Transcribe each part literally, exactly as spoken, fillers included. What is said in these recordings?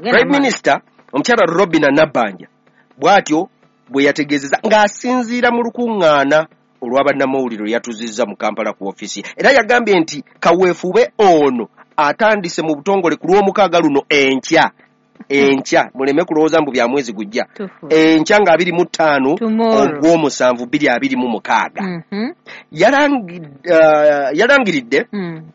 Prime Minister omukyala Robina Nabbanja bwatyo bwe yategeezeza ng'asinziira mu lukuŋŋaana olw'abannamawulire yatuzizza mu Kampala ku ofisi. Era yagambye nti kaweefube ono atandise mu butongole ku lw'omukaaga luno enkya enkya muleme kulowooza mbu bya mwezi gujja enkya nga abiri mu ttaano ogw'omusanvu bbiri abiri mu mukaaga yalangiridde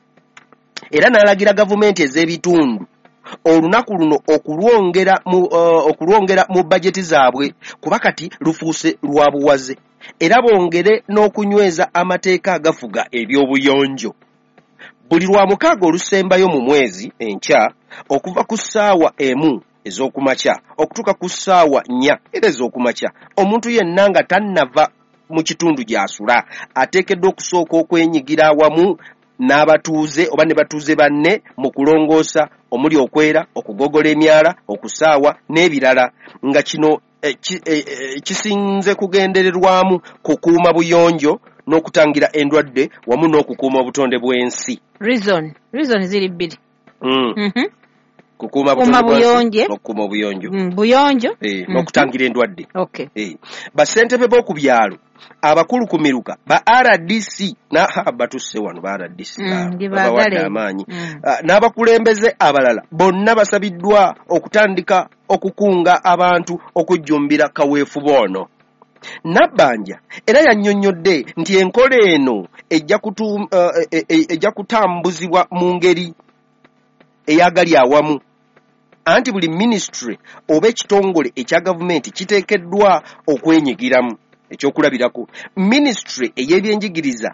era n'alagira gavumenti ez'ebitundu olunaku luno okulwongera mu uh, okulwongera mu bajeti zaabwe kuba kati lufuuse lwa buwaze era bongere n'okunyweza amateeka agafuga eby'obuyonjo. Buli lwa mukaaga olusembayo mu mwezi enkya okuva ku ssaawa emu ez'okumakya okutuuka ku ssaawa nnya era ez'okumakya omuntu yenna nga tannava mu kitundu gy'asula ateekeddwa okusooka okwenyigira awamu n'abatuuze oba ne batuuze banne mu kulongoosa omuli okwera okugogola emyala okusaawa n'ebirala nga kino eh, ki, eh, eh, kisinze kugendererwamu kukuuma buyonjo n'okutangira endwadde wamu n'okukuuma obutonde bw'ensi. Reason reason ziri bbiri. Mm. Mhm. Kukuuma buyonjo n'okukuuma obuyonjo mm, buyonjo eh, mm-hmm. n'okutangira endwadde. Okay. Eh, basentebe b'oku byalo abakulu ku miruka ba R D C na batusse wano ba R D C mm, bawadde amaanyi mm. uh, n'abakulembeze abalala bonna basabiddwa okutandika okukunga abantu okujjumbira kaweefube ono. Nabbanja era yannyonnyodde nti enkola eno ejja kutu uh, e, e, ejja kutambuzibwa mu ngeri eyagali awamu anti buli ministry oba ekitongole ekya gavumenti kiteekeddwa okwenyigiramu. Ekyokulabirako ministry ey'ebyenjigiriza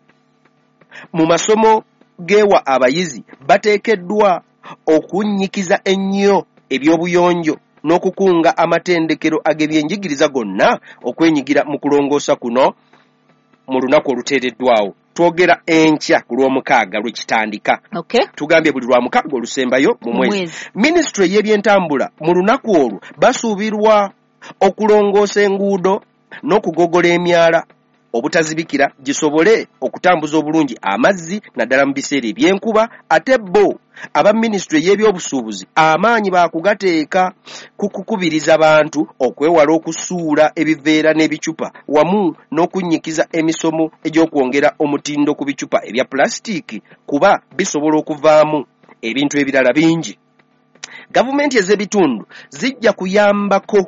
mu masomo gewa abayizi bateekeddwa okunnyikiza ennyo eby'obuyonjo n'okukunga amatendekero ag'ebyenjigiriza gonna okwenyigira mu kulongoosa kuno mu lunaku oluteereddwawo. Twogera enkya ku lw'omukaaga lwekitandika. Okay. Tugambye buli lwa mukaaga olusembayo mu mwezi. Ministry y'ebyentambula mu lunaku olwo basuubirwa okulongoosa enguudo n'okugogola emyala obutazibikira gisobole okutambuza obulungi amazzi naddala mu biseera eby'enkuba. Ate bo aba ministry y'ebyobusuubuzi amaanyi baakugateeka ku kukubiriza bantu okwewala okusuula ebiveera n'ebicupa wamu n'okunnyikiza emisomo egy'okwongera omutindo ku bicupa ebya plasitiiki kuba bisobola okuvaamu ebintu ebirala bingi. Gavumenti ez'ebitundu zijja kuyambako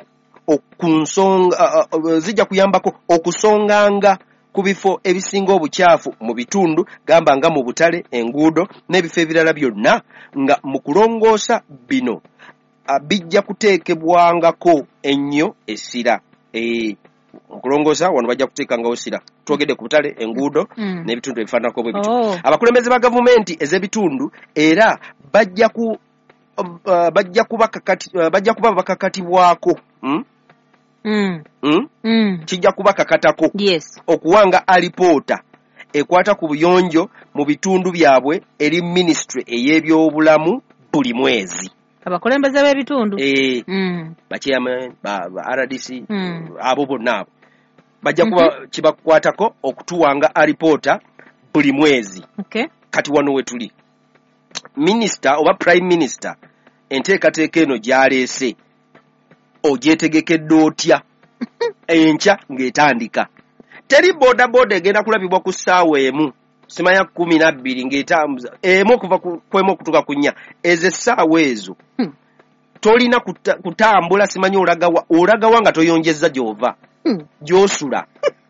okunsonga uh, uh, zijja kuyambako okusonganga ku bifo ebisinga obukyafu mu bitundu gamba nga mu butale enguudo n'ebifo ebirala byonna nga mu kulongoosa bino uh, bijja kuteekebwangako ennyo essira. Eh, okulongoosa wano bajja kuteekangawo essira. Twogedde ku butale enguudo mm. n'ebitundu ebifaananako bwe bityo. Oh. Abakulembeze ba gavumenti ez'ebitundu era bajja ku uh, bajja kuba kakati uh, bajja kuba bakakatibwako mm? Mm. Mm? Mm. Kijja kuba kakatako yes. okuwanga alipoota ekwata ku buyonjo mu bitundu byabwe eri ministry ey'ebyobulamu buli mwezi. Abakulembeze b'ebitundu eh mm. bachairman ba, ba R D C mm. abo bonna abo bajja kuba mm-hmm. kibakwatako okutuwanga alipoota buli mwezi. Okay. Kati wano we tuli minister oba prime minister enteekateeka eno gyaleese ogyetegekedde otya enkya ng'etandika. Teri boda boda egenda kulabibwa ku ssaawa emu simanya kumi na bbiri ng'etambuza emu okuva kwemu okutuuka ku nnya ezo essaawa ezo hmm. tolina kuta, kutambula simanya olagawa olagawa nga toyonjezza gy'ova hmm. gy'osula.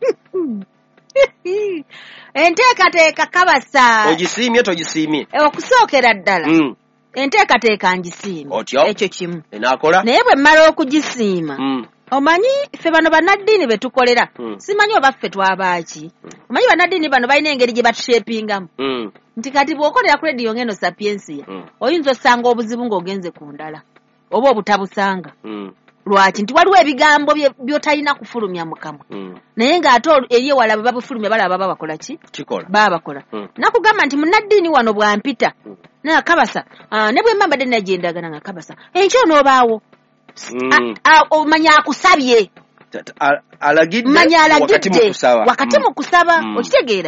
Enteekateeka kabasa ogisiimye togisiimye okusookera ddala hmm. enteekateeka ngisiima ekyo kimu enaakola naye bwe mmala okugisiima mm. omanyi ffe bano bannaddiini be tukolera mm. simanyi oba ffe twabaaki mm. omanyi bannaddiini bano balina engeri gye batushepingamu mm. nti kati bw'okolera ku rediyo ng'eno sapiensiya mm. oyinza osanga obuzibu ng'ogenze ku ndala oba obutabusanga mm. lwaki nti waliwo ebigambo by'otalina kufulumya mu kamwa mm. naye ng'ate eri ewala bwe babifulumya balaba baba bakola ki baba bakola mm. nakugamba nti munnaddiini wano bwampita mm. na kabasa uh, ne bwe mbadde nagendagana nga kabasa enkyo n'obaawo mm. omanya akusabye alagidde manya alagidde wakati mu kusaba wakati mu kusaba mm. okitegeera mm.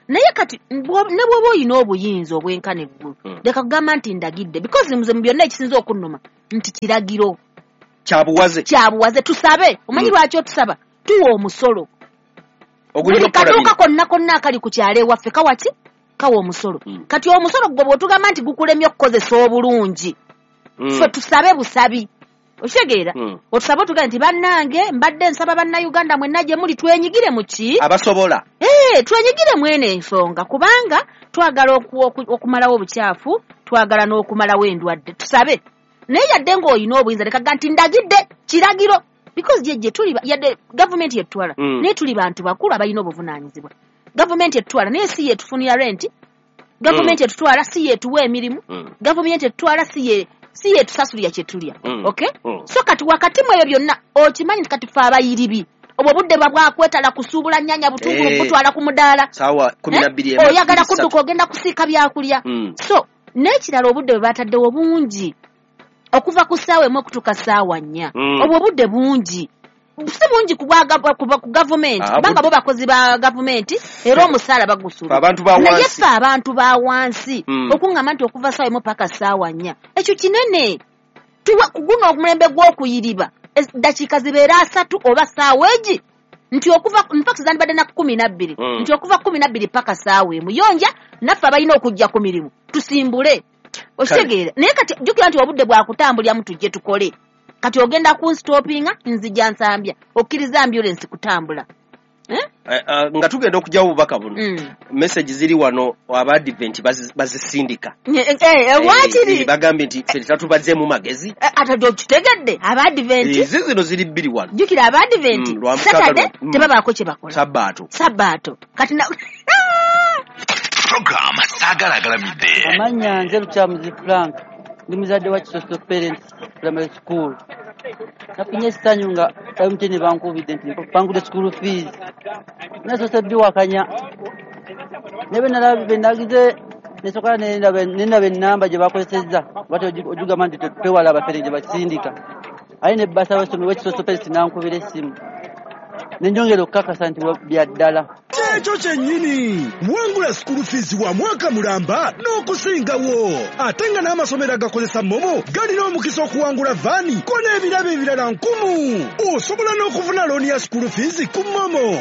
naye kati ne bwoba oyina obuyinza obwenkana eggulu leka kugamba nti ndagidde because nze mu byonna ekisinza okunnuma nti kiragiro kyabuwaze kyabuwaze tusabe omanyi lwaki otusaba tuwa omusolo buli kaduuka konna konna akali ku kyalo ewaffe kawaki kawa omusolo kati omusolo gwe bw'otugamba nti gukulemye okukozesa obulungi ffe tusabe busabi okitegeera otusabe otugamba nti bannange mbadde nsaba bannayuganda mwenna gye muli twenyigire mu ki abasobola ee twenyigire mwene ensonga kubanga twagala okumalawo obukyafu twagala n'okumalawo endwadde tusabe naye yadde ng'olina obuyinza leka ga nti ndagidde kiragiro because jejje tuli yadde gavumenti yetwala naye tuli bantu bakulu abalina obuvunaanyizibwa gavumenti yetwala naye si yetufunira renti gavumenti yetutwala si yetuwa emirimu gavumenti yetutwala si ye si yetusasulira kyetulya okay so kati wakati mu ebyo byonna okimanyi kati fe abayiribi obwo budde bwakwetala kusuubula nnyanya butungulu kutwala ku mudaala sawa kumi na bbiri oyagala kudduka ogenda kusiika byakulya so n'ekirala obudde bwe bataddewo bungi okuva ku ssaawa emu okutuuka ssaawa nnya obwo obudde bungi si bungi ku gavumenti kubanga bo bakozi ba gavumenti era omusaala bagusuula naye ffe abantu ba wansi okuŋŋamba nti okuva ssaawa emu paka ssaawa nnya ekyo kinene guno omulembe gw'okuyiriba dakiika zibeera asatu oba ssaawa egi nti okuva nfakisi zandibadde na kumi na bbiri nti okuva kumi na bbiri paka ssaawa emu yonja naffe abalina okujja ku mirimu tusimbule okitegeera naye kati jjukira nti obudde bwakutambuliramu tujje tukole kati ogenda kunstopinga nzija nsambya okkiriza ambulance kutambula nga tugenda okujjawo obubaka buno message ziri wano aba advent bazisindika wakiri bagambye nti ffe tatubazeemu magezi ate okitegedde aba advent zizino ziri bbiri wano jjukira aba advent Saturday tebabaako kye bakola sabbaato sabbaato kati program sagalagalamidde amanya nze Lukyamuzi Frank ndi muzadde wa Kisoso Parents Primary School nafunye essanyu nga M T N bankubidde nti bangudde school fees nasoose biwakanya ne bwe nagize nesokola nenaba ennamba gye bakozesezza bati ogigamba nti twewala abafere gye bakisindika aye ne bbasa w'Ekisoso Parents nankubira essimu nenjongera okukakasa nti bya ddala ekyo kyennyini wangula school fees wa mwaka mulamba n'okusingawo ate nga n'amasomero agakozesa momo galina omukisa okuwangula vaani ko n'ebirabo ebirala nkumu osobola n'okufuna looni ya school fees ku momo